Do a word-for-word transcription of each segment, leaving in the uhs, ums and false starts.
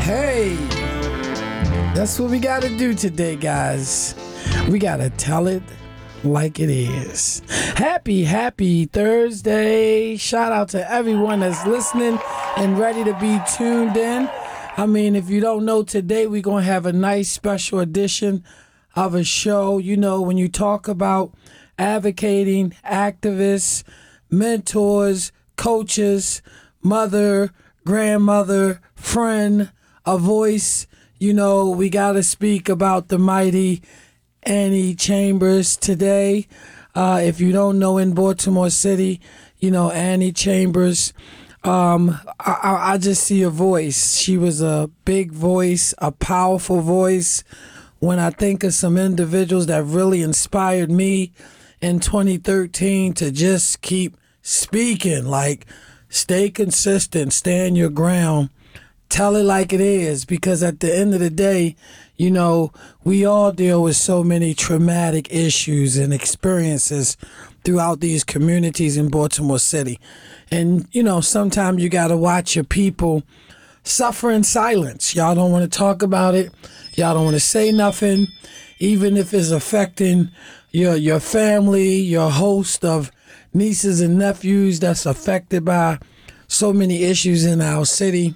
Hey, that's what we got to do today, guys. We got to tell it like it is. Happy, happy Thursday. Shout out to everyone that's listening and ready to be tuned in. I mean, if you don't know, today we're going to have a nice special edition of a show. You know, when you talk about advocating, activists, mentors, coaches, mother, grandmother, friend, a voice, you know, we got to speak about the mighty Annie Chambers today. Uh, if you don't know, in Baltimore City, you know, Annie Chambers, um, I, I, I just see a voice. She was a big voice, a powerful voice. When I think of some individuals that really inspired me in twenty thirteen to just keep speaking, like stay consistent, stand your ground, tell it like it is, because at the end of the day, you know, we all deal with so many traumatic issues and experiences throughout these communities in Baltimore City. And, you know, sometimes you got to watch your people suffer in silence. Y'all don't want to talk about it. Y'all don't want to say nothing, even if it's affecting your your family, your host of nieces and nephews that's affected by so many issues in our city.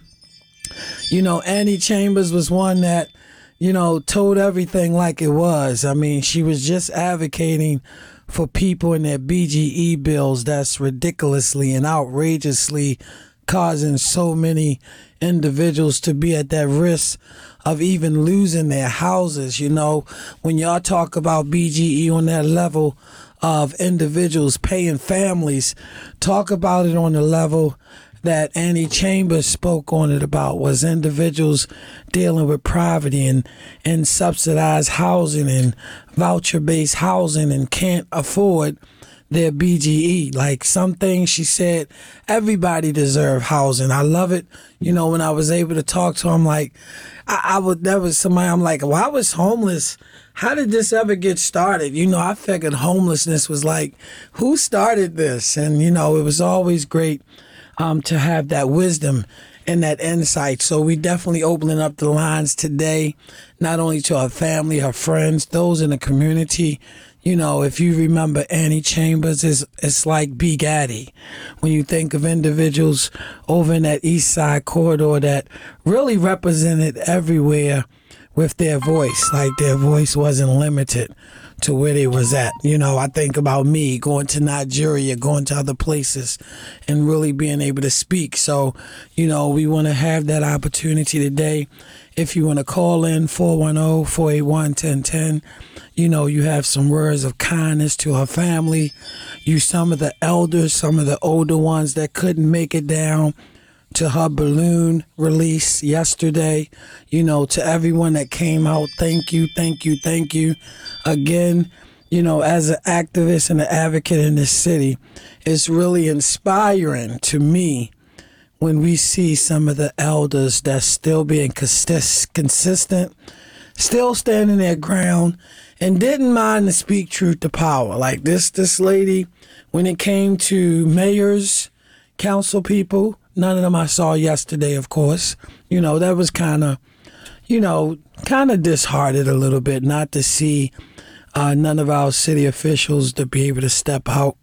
You know, Annie Chambers was one that, you know, told everything like it was. I mean, she was just advocating for people in their B G E bills that's ridiculously and outrageously causing so many individuals to be at that risk of even losing their houses. You know, when y'all talk about B G E on that level of individuals paying families, talk about it on the level that Annie Chambers spoke on it about, was individuals dealing with poverty and, and subsidized housing and voucher-based housing and can't afford their B G E. Like some things she said, everybody deserve housing. I love it. You know, when I was able to talk to him, like I, I would, that was somebody, I'm like, well, I was homeless. How did this ever get started? You know, I figured homelessness was like, who started this? And, you know, it was always great um, to have that wisdom and that insight. So we definitely opening up the lines today, not only to our family, our friends, those in the community. You know, if you remember Annie Chambers, it's, it's like B. Gaddy. When you think of individuals over in that East Side corridor that really represented everywhere with their voice, like their voice wasn't limited to where they was at. You know, I think about me going to Nigeria, going to other places, and really being able to speak. So, you know, we want to have that opportunity today. If you want to call in, four one zero, four eight one, one zero one zero. You know, you have some words of kindness to her family. You, some of the elders, some of the older ones that couldn't make it down to her balloon release yesterday. You know, to everyone that came out, thank you, thank you, thank you. Again, you know, as an activist and an advocate in this city, it's really inspiring to me when we see some of the elders that's still being consist- consistent, still standing their ground, and didn't mind to speak truth to power. Like this, this lady, when it came to mayors, council people, none of them I saw yesterday, of course. You know, that was kind of, you know, kind of disheartened a little bit not to see uh, none of our city officials to be able to step out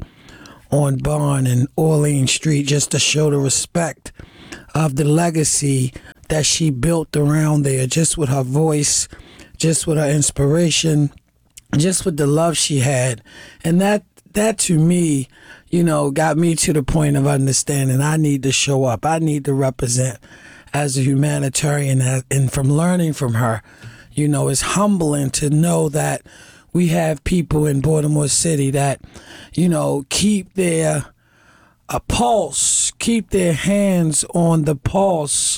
on Bond and Orleans Street just to show the respect of the legacy that she built around there, just with her voice, just with her inspiration, just with the love she had. And that that to me, you know, got me to the point of understanding I need to show up. I need to represent as a humanitarian. And from learning from her, you know, it's humbling to know that we have people in Baltimore City that, you know, keep their a pulse, keep their hands on the pulse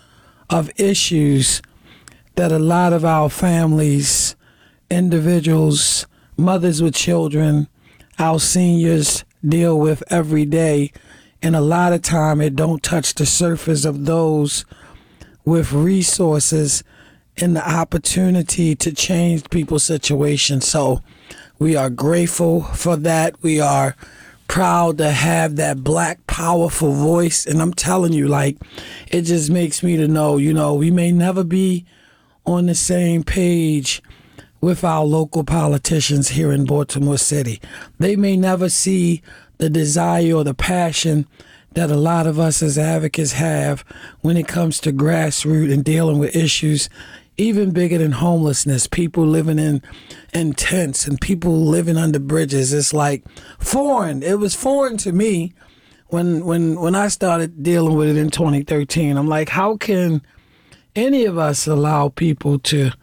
of issues that a lot of our families, individuals, mothers with children, our seniors deal with every day. And a lot of time it don't touch the surface of those with resources and the opportunity to change people's situation. So we are grateful for that. We are proud to have that black powerful voice. And I'm telling you, like, it just makes me to know, you know, we may never be on the same page with our local politicians here in Baltimore City. They may never see the desire or the passion that a lot of us as advocates have when it comes to grassroots and dealing with issues even bigger than homelessness, people living in, in tents and people living under bridges. It's like foreign. It was foreign to me when when when I started dealing with it in twenty thirteen. I'm like, how can any of us allow people to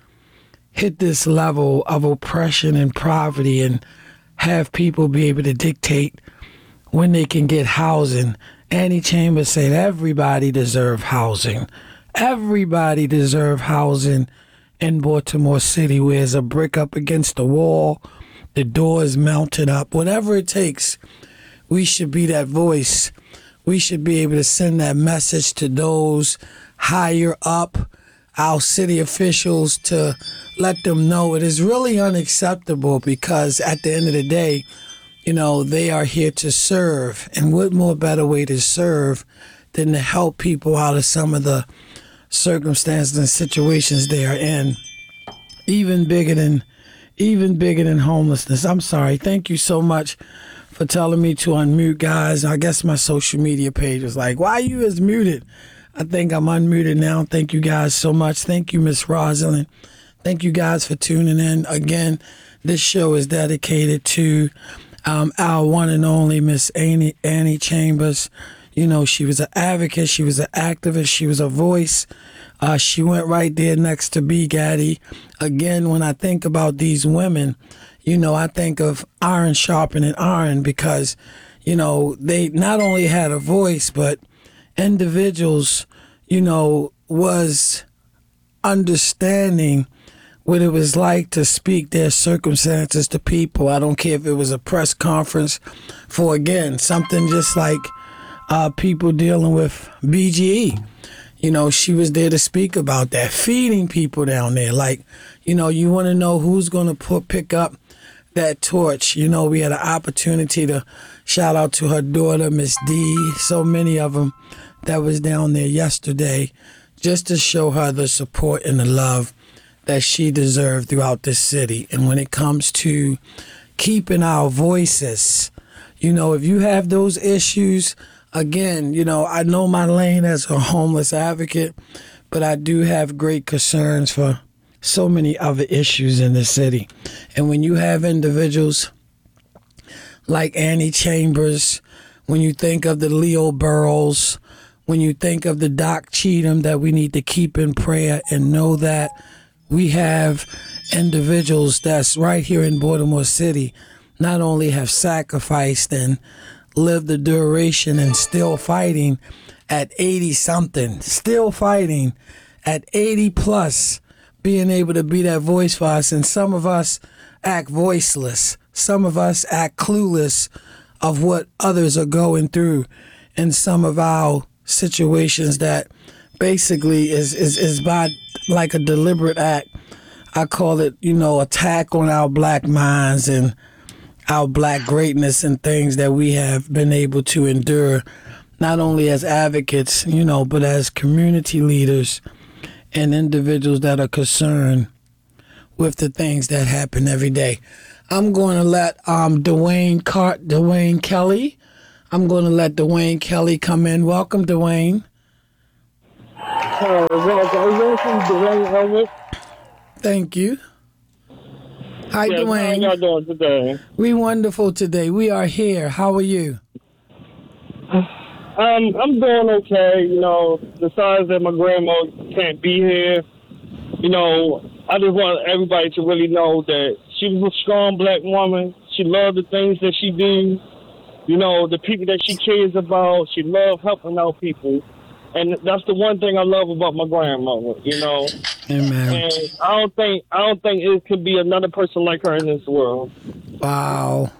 hit this level of oppression and poverty and have people be able to dictate when they can get housing? Annie Chambers said everybody deserve housing. Everybody deserve housing in Baltimore City, where there's a brick up against the wall, the door is mounted up. Whatever it takes, we should be that voice. We should be able to send that message to those higher up, our city officials, to let them know it is really unacceptable, because at the end of the day, you know, they are here to serve. And what more better way to serve than to help people out of some of the circumstances and situations they are in, even bigger than even bigger than homelessness. I'm sorry. Thank you so much for telling me to unmute, guys. I guess my social media page was like, why you is muted? I think I'm unmuted now. Thank you guys so much. Thank you, Miss Rosalind. Thank you guys for tuning in. Again, this show is dedicated to um, our one and only Miss Annie, Annie Chambers. You know, she was an advocate, she was an activist, she was a voice. Uh, she went right there next to B. Gaddy. Again, when I think about these women, you know, I think of iron sharpening iron, because, you know, they not only had a voice, but individuals, you know, was understanding what it was like to speak their circumstances to people. I don't care if it was a press conference for, again, something just like Uh, people dealing with B G E. You know, she was there to speak about that, feeding people down there. Like, you know, you want to know who's going to put pick up that torch. You know, we had an opportunity to shout out to her daughter, Miss D, so many of them that was down there yesterday, just to show her the support and the love that she deserved throughout this city. And when it comes to keeping our voices, you know, if you have those issues, again, you know, I know my lane as a homeless advocate, but I do have great concerns for so many other issues in the city. And when you have individuals like Annie Chambers, when you think of the Leo Burrows, when you think of the Doc Cheatham that we need to keep in prayer, and know that we have individuals that's right here in Baltimore City not only have sacrificed and lived the duration and still fighting at eighty something, still fighting at eighty plus, being able to be that voice for us. And some of us act voiceless. Some of us act clueless of what others are going through in some of our situations that basically is, is, is by like a deliberate act. I call it, you know, attack on our black minds and our black greatness and things that we have been able to endure, not only as advocates, you know, but as community leaders and individuals that are concerned with the things that happen every day. I'm going to let um, Dwayne Cart, Dwayne Kelly. I'm going to let Dwayne Kelly come in. Welcome, Dwayne. Uh, welcome, Dwayne Ellis. Thank you. Hi, yes, Dwayne. How y'all doing today? We wonderful today. We are here. How are you? Um, I'm doing okay. You know, besides that my grandma can't be here, you know, I just want everybody to really know that she was a strong black woman. She loved the things that she do. You know, the people that she cares about. She loved helping out people. And that's the one thing I love about my grandmother, you know. Amen. And I don't think I don't think it could be another person like her in this world. Wow.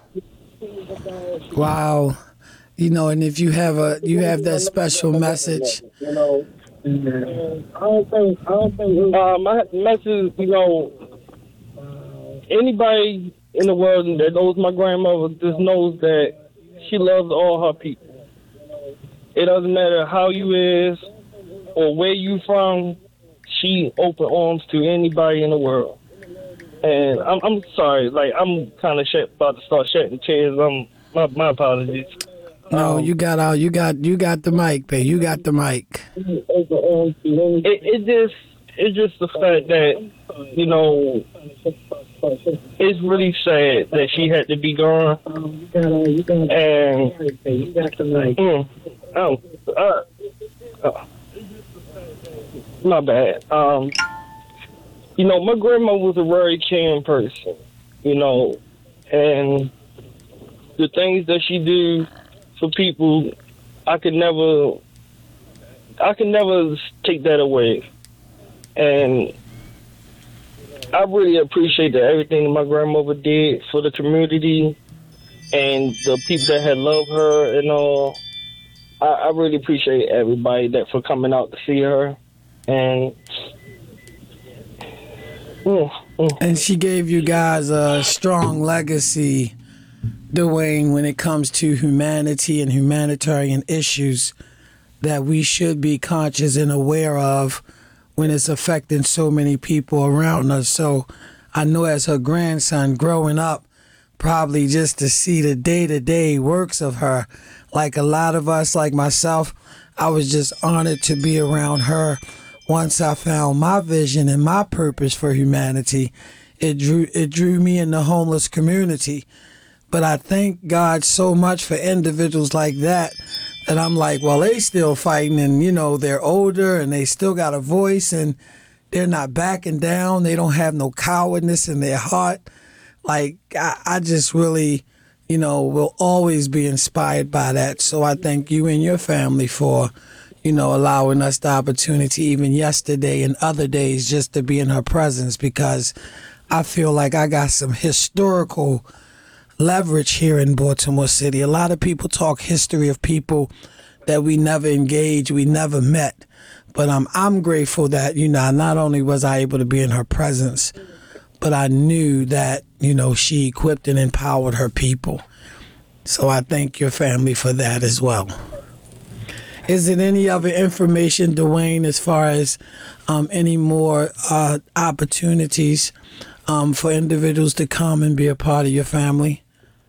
Wow. You know, and if you have a you have that special message. You know, I don't think I don't think uh, my message, you know, anybody in the world that knows my grandmother just knows that she loves all her people. It doesn't matter how you is or where you from. She open arms to anybody in the world. And I'm, I'm sorry, like I'm kind of sh- about to start shedding tears. I'm my, my apologies. No, um, you got all you got. You got the mic, babe. You got the mic. It, it just it's just the fact that you know it's really sad that she had to be gone. And mm, oh, uh, uh, my bad. Um, you know, my grandma was a very caring person. You know, and the things that she do for people, I could never, I could never take that away. And I really appreciate that everything that my grandmother did for the community and the people that had loved her and all. I, I really appreciate everybody that for coming out to see her. And mm, mm. And she gave you guys a strong legacy, Dwayne, when it comes to humanity and humanitarian issues that we should be conscious and aware of when it's affecting so many people around us. So I know as her grandson growing up, probably just to see the day-to-day works of her, like a lot of us, like myself, I was just honored to be around her. Once I found my vision and my purpose for humanity, it drew it drew me in the homeless community. But I thank God so much for individuals like that, that I'm like, well, they still fighting and, you know, they're older and they still got a voice and they're not backing down. They don't have no cowardness in their heart. Like, I, I just really, you know, will always be inspired by that. So I thank you and your family for, you know, allowing us the opportunity even yesterday and other days just to be in her presence, because I feel like I got some historical leverage here in Baltimore City. A lot of people talk history of people that we never engaged, we never met. But um, I'm grateful that, you know, not only was I able to be in her presence, but I knew that, you know, she equipped and empowered her people. So I thank your family for that as well. Is there any other information, Dwayne, as far as um, any more uh, opportunities um, for individuals to come and be a part of your family?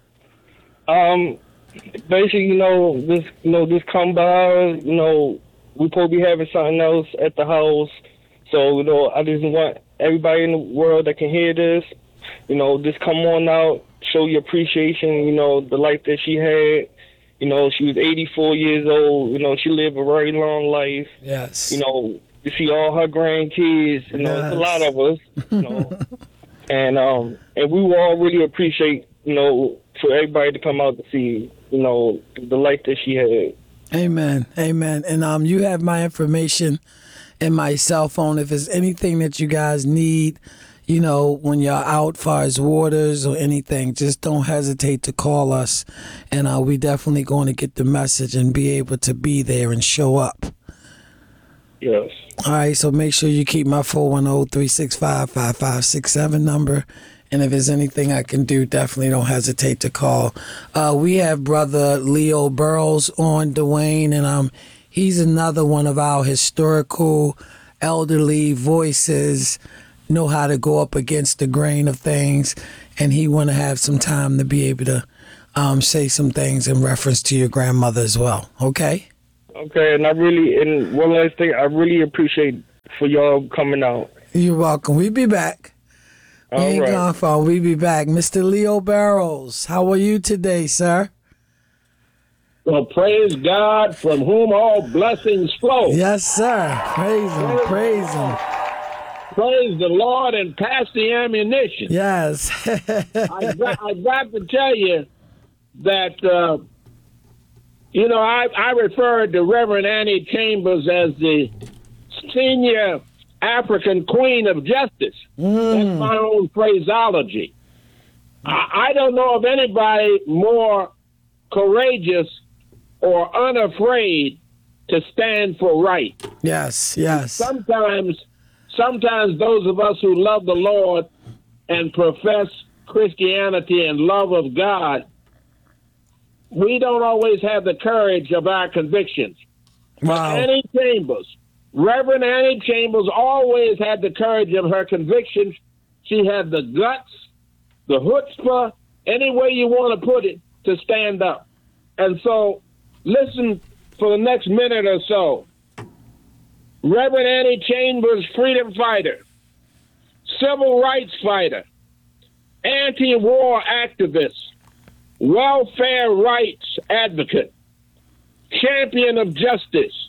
Um, basically, you know, this, you know, this come by, you know, we probably be having something else at the house. So, you know, I just want everybody in the world that can hear this, you know, just come on out, show your appreciation, you know, the life that she had. You know, she was eighty-four years old. You know, she lived a very long life. Yes. You know, you see all her grandkids. You know, Yes. it's a lot of us. You know, and um, and we will all really appreciate, you know, for everybody to come out to see, you know, the life that she had. Amen. Amen. And um, you have my information in my cell phone. If there's anything that you guys need, you know, when you're out far as waters or anything, just don't hesitate to call us. And uh, we definitely going to get the message and be able to be there and show up. Yes. All right, so make sure you keep my four one zero, three six five, five five six seven number. And if there's anything I can do, definitely don't hesitate to call. Uh, we have Brother Leo Burrows on, Dwayne, and um, he's another one of our historical elderly voices, know how to go up against the grain of things, and he want to have some time to be able to um, say some things in reference to your grandmother as well. Okay? Okay, and I really, and one last thing, I really appreciate for y'all coming out. You're welcome. We'll be back. We All ain't right. gone far. We'll be back. Mister Leo Burrows, how are you today, sir? Well, praise God, from whom all blessings flow. Yes, sir. Praise him. Praise him. Praise the Lord and pass the ammunition. Yes. I, got, I got to tell you that, uh, you know, I, I referred to Reverend Annie Chambers as the senior African Queen of Justice. Mm. That's my own phraseology. I, I don't know of anybody more courageous or unafraid to stand for right. Yes, yes. Sometimes, sometimes those of us who love the Lord and profess Christianity and love of God we don't always have the courage of our convictions. Wow. Annie Chambers, Reverend Annie Chambers always had the courage of her convictions. She had the guts, the chutzpah, any way you want to put it, to stand up. And so, listen for the next minute or so. Reverend Annie Chambers, freedom fighter, civil rights fighter, anti-war activist, welfare rights advocate, champion of justice,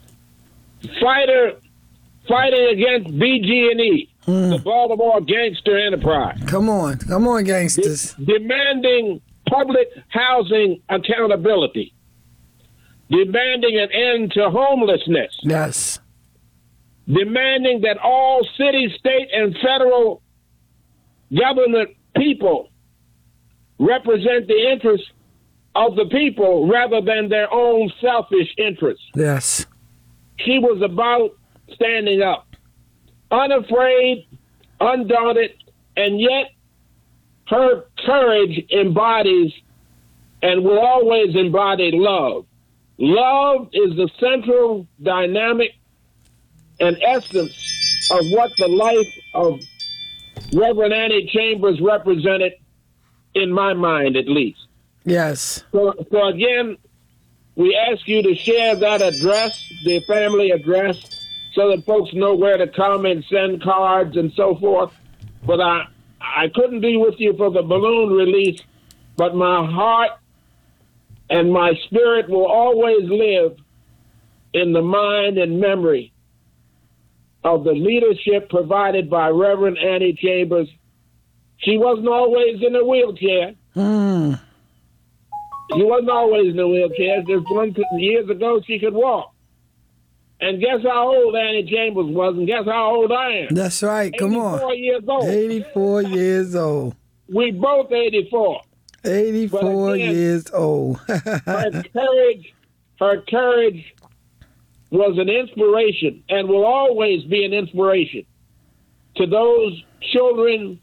fighter fighting against B G and E, mm. the Baltimore gangster enterprise. Come on, come on, gangsters. De- demanding public housing accountability, demanding an end to homelessness. Yes. Demanding that all city, state, and federal government people represent the interests of the people rather than their own selfish interests. Yes. She was about standing up, unafraid, undaunted, and yet her courage embodies and will always embody love. Love is the central dynamic and essence of what the life of Reverend Annie Chambers represented, in my mind at least. Yes. So, so again, we ask you to share that address, the family address, so that folks know where to come and send cards and so forth. But I, I couldn't be with you for the balloon release, but my heart and my spirit will always live in the mind and memory of the leadership provided by Reverend Annie Chambers. She wasn't always in a wheelchair. Mm. She wasn't always in a wheelchair. Just one years ago, she could walk. And guess how old Annie Chambers was, and guess how old I am. That's right. Come on. eighty-four years old. eighty-four years old. We both eighty-four. eighty-four again, years old. her courage, her courage was an inspiration and will always be an inspiration to those children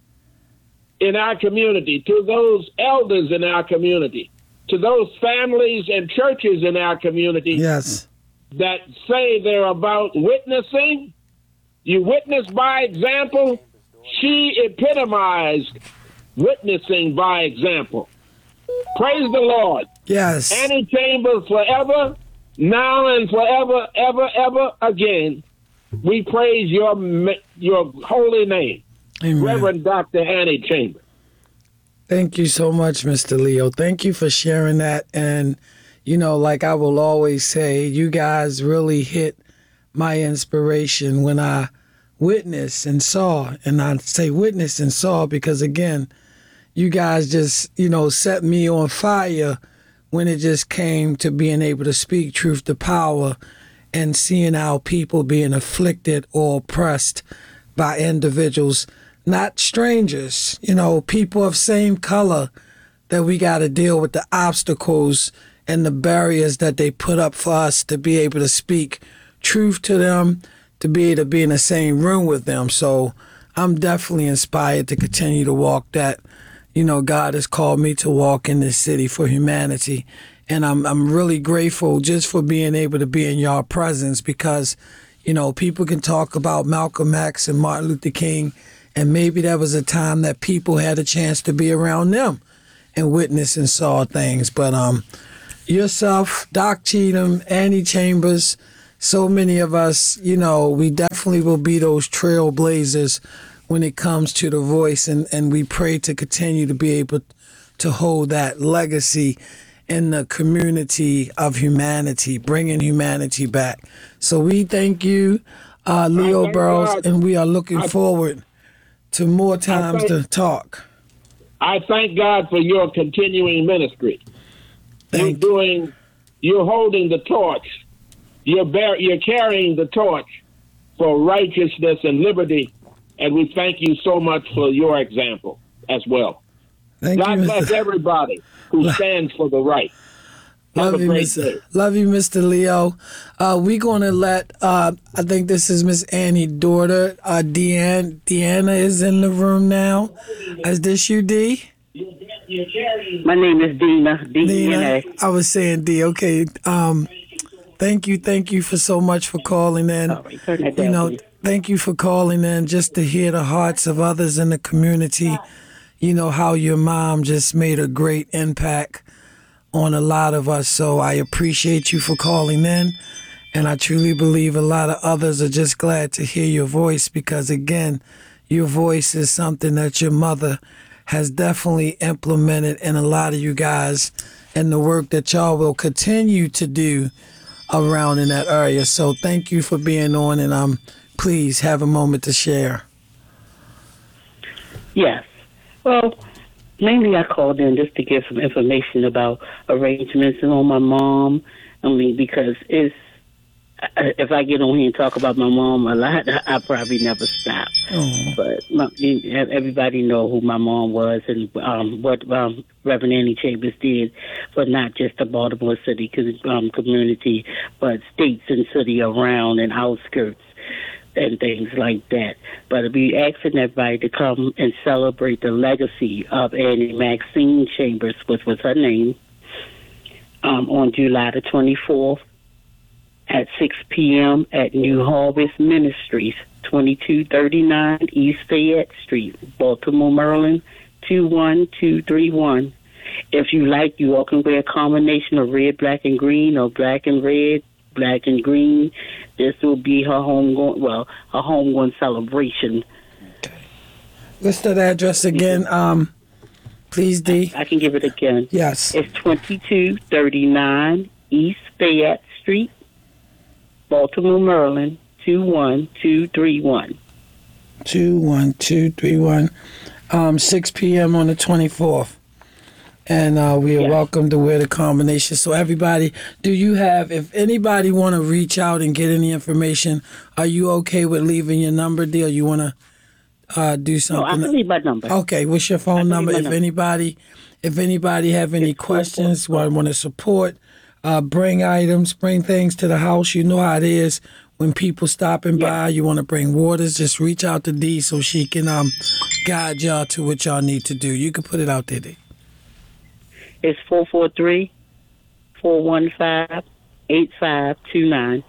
in our community, to those elders in our community, to those families and churches in our community. Yes. That say they're about witnessing. You witness by example. She epitomized witnessing by example. Praise the Lord. Yes. Annie Chambers forever, now and forever, ever, ever again. We praise your your holy name. Amen. Reverend Doctor Annie Chambers. Thank you so much, Mister Leo. Thank you for sharing that. And, you know, like I will always say, you guys really hit my inspiration when I witnessed and saw. And I say witnessed and saw because, again, you guys just, you know, set me on fire when it just came to being able to speak truth to power and seeing our people being afflicted or oppressed by individuals, not strangers, you know, people of same color, that we got to deal with the obstacles and the barriers that they put up for us to be able to speak truth to them, to be able to be in the same room with them. So I'm definitely inspired to continue to walk that, you know, God has called me to walk in this city for humanity. And I'm I'm really grateful just for being able to be in y'all presence because, you know, people can talk about Malcolm X and Martin Luther King, and maybe that was a time that people had a chance to be around them and witness and saw things. But um, yourself, Doc Cheatham, Annie Chambers, so many of us, you know, we definitely will be those trailblazers when it comes to the voice, and, and we pray to continue to be able to hold that legacy in the community of humanity, bringing humanity back. So we thank you, uh, Leo thank Burrows, God. and we are looking I, forward to more times thank, to talk. I thank God for your continuing ministry. Thank you're doing, you're holding the torch. You're bear, you're carrying the torch for righteousness and liberty, and we thank you so much for your example as well. Thank God you, bless Mister everybody who stands for the right. Have Love a you, great Mister day. Love you, Mister Leo. Uh, we're going to let, uh, I think this is Miss Annie's daughter, uh, Deanne. Deanna is in the room now. Is this you, D? My name is Dina, D E N A. Nina, I was saying D. Okay. Um, thank you, thank you for so much for calling in. All right, turn that down, You know, please. thank you for calling in just to hear the hearts of others in the community. You know how your mom just made a great impact on a lot of us. So I appreciate you for calling in. And I truly believe a lot of others are just glad to hear your voice because, again, your voice is something that your mother has definitely implemented in a lot of you guys and the work that y'all will continue to do around in that area. So thank you for being on, and um, please have a moment to share. Yes. Well, mainly I called in just to give some information about arrangements and on my mom. I mean, because it's, if I get on here and talk about my mom a lot, I probably never stop. Oh. But my, everybody know who my mom was and um, what um, Reverend Annie Chambers did for not just the Baltimore City um, community, but states and city around and outskirts and things like that. But I'll be asking everybody to come and celebrate the legacy of Annie Maxine Chambers, which was her name, um, on July the twenty-fourth. At six p.m. at New Harvest Ministries, twenty-two thirty-nine East Fayette Street, Baltimore, Maryland, two one two three one. If you like, you all can wear a combination of red, black, and green, or black and red, black and green. This will be her homegoing, well, her homegoing celebration. Okay. What's that address again? Um, please, D. I can give it again. Yes. It's twenty-two thirty-nine East Fayette Street, Baltimore, Maryland, two one two three one. two one two three one. Um, six p.m. on the twenty-fourth. And uh, we are Yes. welcome to wear the combination. So everybody, do you have, if anybody want to reach out and get any information, are you okay with leaving your number, deal? You want to uh, do No, I something? can leave my number. Okay, what's your I phone can number? leave If my number. anybody, if anybody have any questions, want want to support, uh, bring items, bring things to the house. You know how it is when people stopping by. You want to bring waters, just reach out to Dee so she can um guide y'all to what y'all need to do. You can put it out there, Dee. It's four four three, four one five, eight five two nine.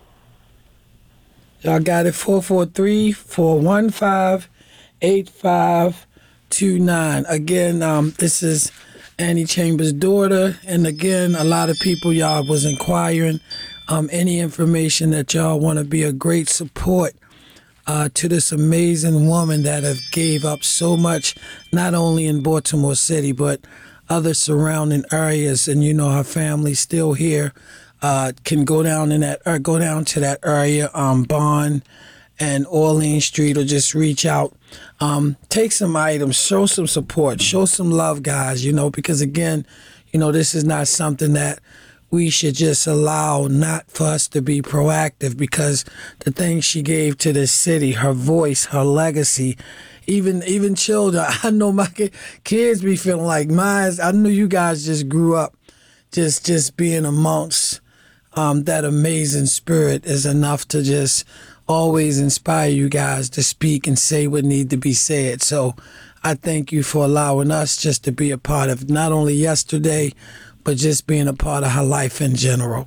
Y'all got it, four four three, four one five, eight five two nine. Again, um, this is Annie Chambers' daughter. And again, a lot of people, y'all was inquiring um, any information that y'all want to be a great support uh, to this amazing woman that have gave up so much, not only in Baltimore City, but other surrounding areas. And, you know, her family's still here. Uh, can go down in that or go down to that area, um, Bond and Orleans Street, or just reach out. Um, take some items, show some support, show some love, guys. You know, because again, you know, this is not something that we should just allow not for us to be proactive, because the things she gave to this city, her voice, her legacy, even even children. I know my ki- kids be feeling like mine. I know you guys just grew up just just being amongst um, that amazing spirit is enough to just always inspire you guys to speak and say what need to be said. So I thank you for allowing us just to be a part of not only yesterday, but just being a part of her life in general.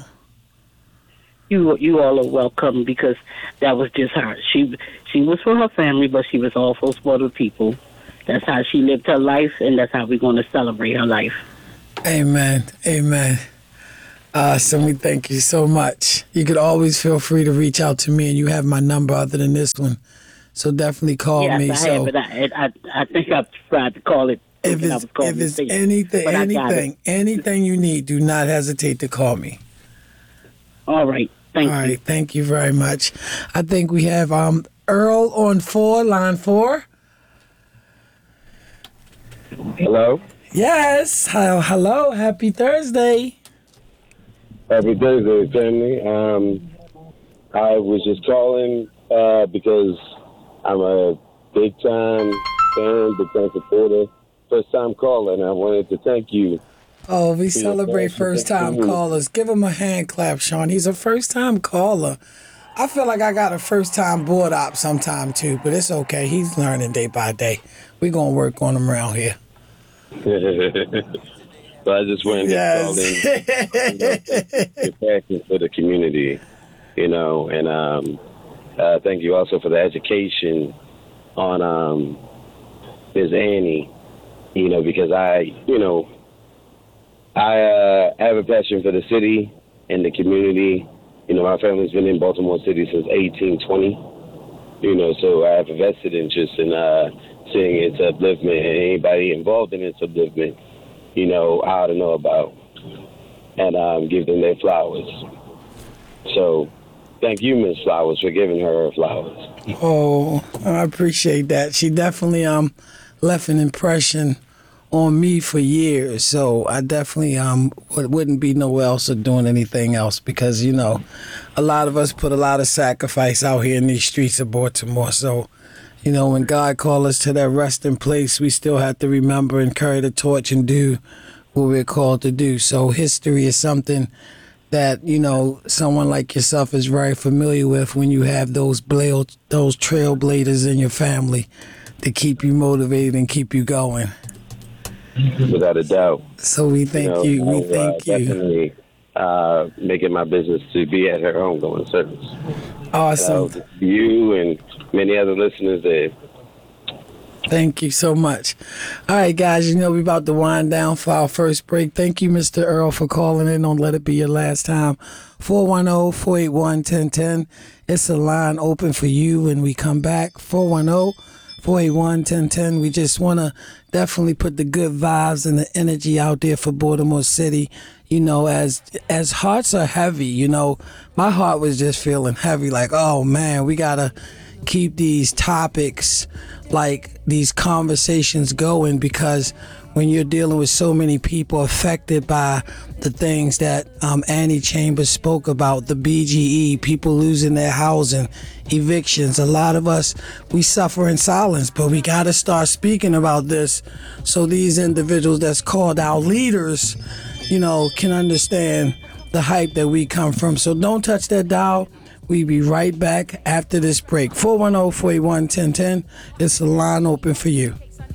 You you all are welcome, because that was just her. She she was for her family, but she was also for the people. That's how she lived her life, and that's how we're going to celebrate her life. Amen. Amen. Uh, so we thank you so much. You could always feel free to reach out to me, and you have my number other than this one. So definitely call yes, me. I so have it. I, I I think I tried to call it. if thinking I it's, was calling if to it's see it, anything, but I got it. anything, anything you need, do not hesitate to call me. All right. Thank All you. right. Thank you very much. I think we have um Earl on four, line four. Hello? Yes. Hi- Hello. Happy Thursday. Happy Thursday, family. Um, I was just calling uh, because I'm a big-time fan, big-time supporter, first-time caller, and I wanted to thank you. Oh, we Yeah, celebrate thank you. first-time Mhm. callers. Give him a hand clap, Sean. He's a first-time caller. I feel like I got a first-time board op sometime too, but it's okay. He's learning day by day. We're gonna work on him around here. So I just wanted to call in, you know, your passion for the community, you know, and um, uh, thank you also for the education on um, Miz Annie, you know, because I, you know, I uh, have a passion for the city and the community. You know, my family's been in Baltimore City since eighteen twenty, you know, so I have a vested interest in uh, seeing its upliftment, and anybody involved in its upliftment, you know, I ought to know about, and um, give them their flowers. So thank you, Miz Flowers, for giving her her flowers. Oh, I appreciate that. She definitely um left an impression on me for years. So I definitely um wouldn't be nowhere else or doing anything else, because, you know, a lot of us put a lot of sacrifice out here in these streets of Baltimore. So, you know, when God called us to that resting place, we still have to remember and carry the torch and do what we're called to do. So history is something that, you know, someone like yourself is very familiar with when you have those bla- those trailblazers in your family to keep you motivated and keep you going. Without a doubt. So we thank you. Know, you. We I'll, thank uh, you. Definitely uh, make it my business to be at her ongoing service. Awesome. So, you and many other listeners there. Thank you so much. All right, guys, you know we're about to wind down for our first break. Thank you, Mister Earl, for calling in. Don't let it be your last time. four one zero, four eight one, one zero one zero. It's a line open for you when we come back. four one zero, four eight one, one zero one zero. We just want to definitely put the good vibes and the energy out there for Baltimore City. You know, as as hearts are heavy, you know, my heart was just feeling heavy, like, oh, man, we got to keep these topics, like these conversations going, because when you're dealing with so many people affected by the things that um, Annie Chambers spoke about, the B G E, people losing their housing, evictions, a lot of us, we suffer in silence, but we got to start speaking about this so these individuals that's called our leaders, you know, can understand the hype that we come from. So don't touch that dial. We'll be right back after this break. four one zero, four eight one, one zero one zero. It's a line open for you.